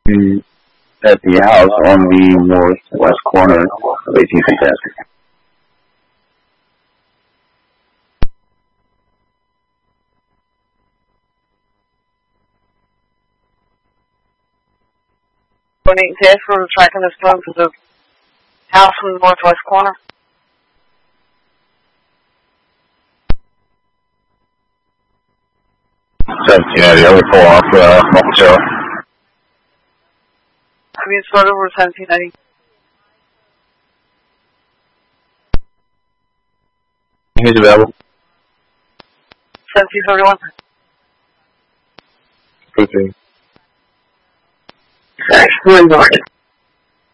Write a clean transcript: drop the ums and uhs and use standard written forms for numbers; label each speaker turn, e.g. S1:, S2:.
S1: At the house on the northwest corner of 18th and Fantastic.
S2: Donating to for tracking this phone to the house in the northwest corner.
S1: Yeah, we pull off Monticello.
S2: We start over 1790.
S1: He's available.
S2: 1731.
S1: Okay.
S2: Thanks. One more.